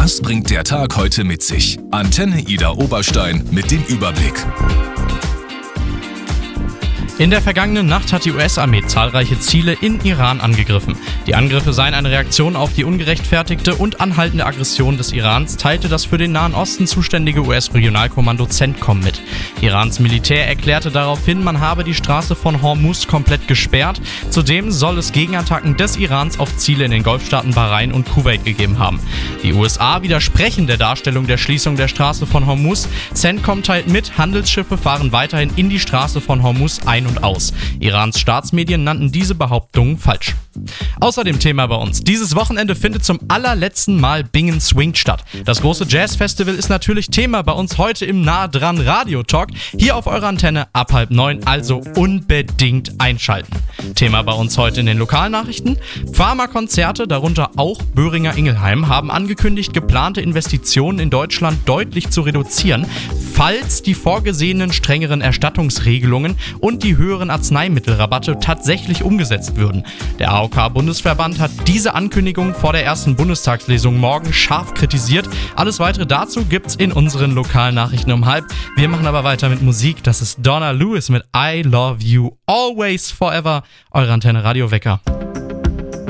Das bringt der Tag heute mit sich. Antenne Ida Oberstein mit dem Überblick. In der vergangenen Nacht hat die US-Armee zahlreiche Ziele in Iran angegriffen. Die Angriffe seien eine Reaktion auf die ungerechtfertigte und anhaltende Aggression des Irans, teilte das für den Nahen Osten zuständige US-Regionalkommando CENTCOM mit. Irans Militär erklärte daraufhin, man habe die Straße von Hormuz komplett gesperrt. Zudem soll es Gegenattacken des Irans auf Ziele in den Golfstaaten Bahrain und Kuwait gegeben haben. Die USA widersprechen der Darstellung der Schließung der Straße von Hormuz. CENTCOM teilt mit, Handelsschiffe fahren weiterhin in die Straße von Hormuz ein und aus. Irans Staatsmedien nannten diese Behauptungen falsch. Außerdem Thema bei uns. Dieses Wochenende findet zum allerletzten Mal Bingen Swingt statt. Das große Jazzfestival ist natürlich Thema bei uns heute im Nah dran Radio Talk. Hier auf eurer Antenne ab 8:30, also unbedingt einschalten. Thema bei uns heute in den Lokalnachrichten. Pharmakonzerte, darunter auch Böhringer Ingelheim, haben angekündigt, geplante Investitionen in Deutschland deutlich zu reduzieren, falls die vorgesehenen strengeren Erstattungsregelungen und die höheren Arzneimittelrabatte tatsächlich umgesetzt würden. Der AOK-Bundesverband hat diese Ankündigung vor der ersten Bundestagslesung morgen scharf kritisiert. Alles weitere dazu gibt's in unseren Lokalnachrichten um 12:30. Wir machen aber weiter mit Musik. Das ist Donna Lewis mit I Love You Always Forever. Eure Antenne Radio Wecker.